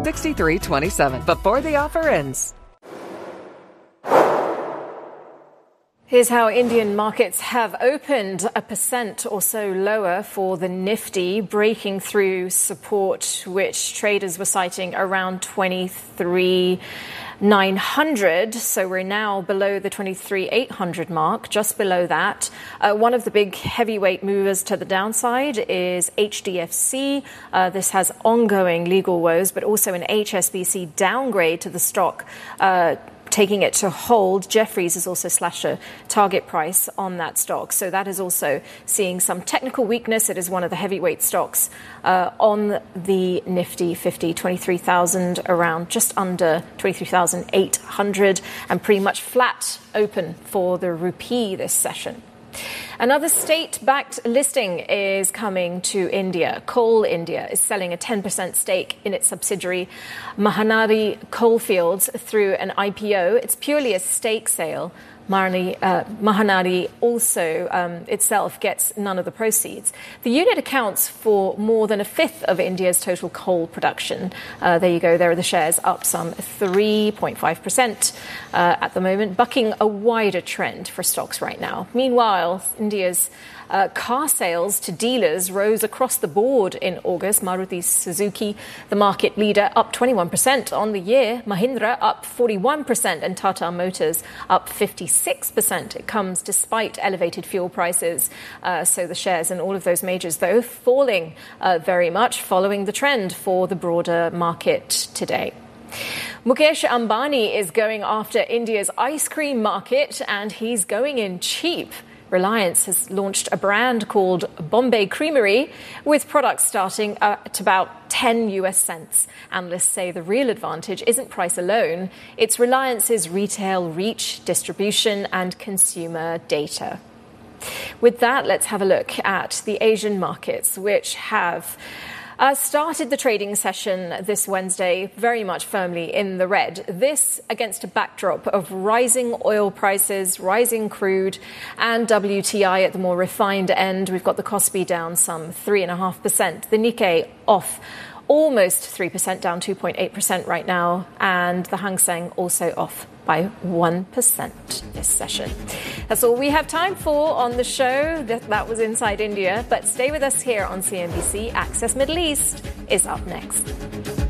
6327 before the offer ends. Here's how Indian markets have opened, 1% or so lower for the Nifty, breaking through support, which traders were citing around 23,900. So we're now below the 23,800 mark, just below that. One of the big heavyweight movers to the downside is HDFC. This has ongoing legal woes, but also an HSBC downgrade to the stock, taking it to hold. Jefferies has also slashed a target price on that stock. So that is also seeing some technical weakness. It is one of the heavyweight stocks on the Nifty 50, 23,000, around just under 23,800, and pretty much flat open for the rupee this session. Another state-backed listing is coming to India. Coal India is selling a 10% stake in its subsidiary Mahanadi Coalfields through an IPO. It's purely a stake sale. Mahanadi also itself gets none of the proceeds. The unit accounts for more than a fifth of India's total coal production. There you go. There are the shares up some 3.5% at the moment, bucking a wider trend for stocks right now. Meanwhile, India's car sales to dealers rose across the board in August. Maruti Suzuki, the market leader, up 21% on the year. Mahindra up 41% and Tata Motors up 56%. It comes despite elevated fuel prices. So the shares in all of those majors, though, falling very much, following the trend for the broader market today. Mukesh Ambani is going after India's ice cream market, and he's going in cheap. Reliance has launched a brand called Bombay Creamery with products starting at about 10 US cents. Analysts say the real advantage isn't price alone. It's Reliance's retail reach, distribution and consumer data. With that, let's have a look at the Asian markets, which have started the trading session this Wednesday very much firmly in the red. This against a backdrop of rising oil prices, rising crude, and WTI at the more refined end. We've got the Kospi down some 3.5%. The Nikkei off almost 3%, down 2.8% right now. And the Hang Seng also off by 1% this session. That's all we have time for on the show. That was Inside India. But stay with us here on CNBC. Access Middle East is up next.